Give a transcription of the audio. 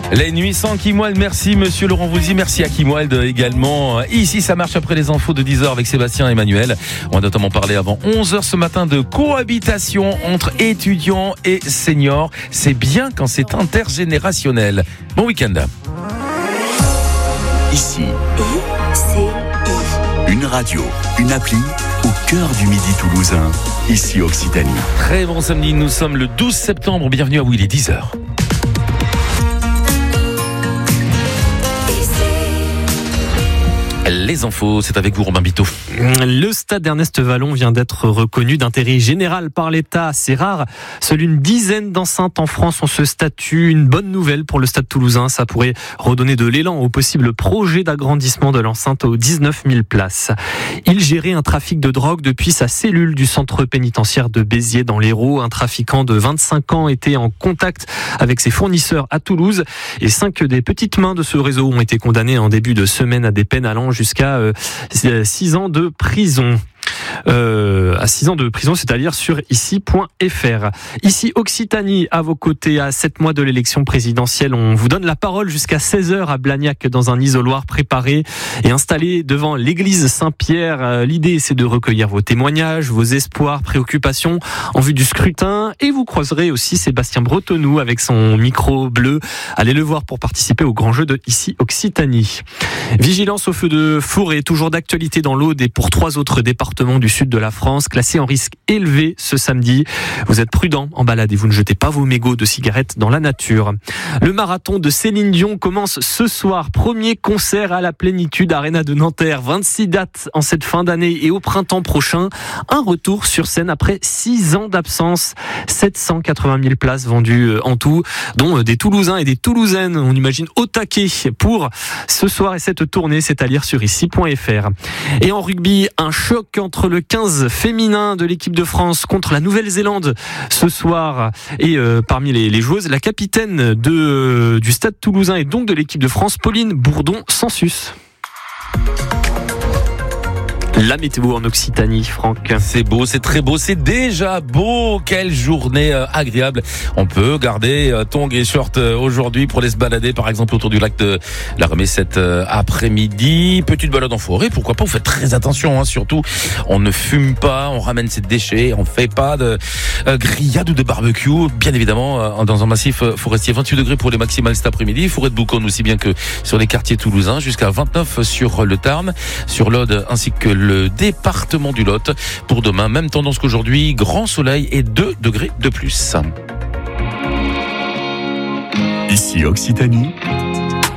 Les nuits sans Kimold, merci monsieur Laurent Voulzy, merci à Kimold également. Ici ça marche après les infos de 10h avec Sébastien et Emmanuel. On va notamment parler avant 11h ce matin de cohabitation entre étudiants et seniors. C'est bien quand c'est intergénérationnel. Bon week-end. Ici, une radio, une appli au cœur du midi toulousain. Ici Occitanie. Très bon samedi, nous sommes le 12 septembre. Bienvenue à vous, il est 10h. Les infos, c'est avec vous Robin Biteau. Le stade Ernest Vallon vient d'être reconnu d'intérêt général par l'État. C'est rare. Seule une dizaine d'enceintes en France ont ce statut. Une bonne nouvelle pour le stade toulousain. Ça pourrait redonner de l'élan au possible projet d'agrandissement de l'enceinte aux 19 000 places. Il gérait un trafic de drogue depuis sa cellule du centre pénitentiaire de Béziers dans l'Hérault. Un trafiquant de 25 ans était en contact avec ses fournisseurs à Toulouse. Et 5 des petites mains de ce réseau ont été condamnées en début de semaine à des peines allant jusqu'à 6 ans de prison. À 6 ans de prison, c'est-à-dire sur ici.fr. Ici Occitanie, à vos côtés, à 7 mois de l'élection présidentielle, on vous donne la parole jusqu'à 16h à Blagnac dans un isoloir préparé et installé devant l'église Saint-Pierre. L'idée, c'est de recueillir vos témoignages, vos espoirs, préoccupations en vue du scrutin, et vous croiserez aussi Sébastien Bretonneau avec son micro bleu. Allez le voir pour participer au grand jeu de Ici Occitanie. Vigilance au feu de forêt, toujours d'actualité dans l'Aude et pour 3 autres départements du sud de la France, classés en risque élevé ce samedi. Vous êtes prudents en balade et vous ne jetez pas vos mégots de cigarettes dans la nature. Le marathon de Céline Dion commence ce soir. Premier concert à la Plénitude Arena de Nanterre. 26 dates en cette fin d'année et au printemps prochain. Un retour sur scène après 6 ans d'absence. 780 000 places vendues en tout, dont des Toulousains et des Toulousaines. On imagine au taquet pour ce soir et cette tournée, c'est à lire sur ici.fr. Et en rugby, un choc entre le 15 féminin de l'équipe de France contre la Nouvelle-Zélande ce soir. Et parmi les joueuses, la capitaine du Stade Toulousain et donc de l'équipe de France, Pauline Bourdon-Sansus. La météo en Occitanie, Franck. C'est beau, c'est très beau, c'est déjà beau. Quelle journée agréable. On peut garder tongs et short aujourd'hui pour aller se balader, par exemple, autour du lac de la Remise cet après-midi. Petite balade en forêt, pourquoi pas. Vous faites très attention, surtout. On ne fume pas, on ramène ses déchets, on fait pas de grillade ou de barbecue. Bien évidemment, dans un massif forestier, 28 degrés pour les maximales cet après-midi. Forêt de Bouconne aussi bien que sur les quartiers toulousains, jusqu'à 29 sur le Tarn, sur l'Aude ainsi que le département du Lot. Pour demain, même tendance qu'aujourd'hui, grand soleil et 2 degrés de plus. Ici Occitanie,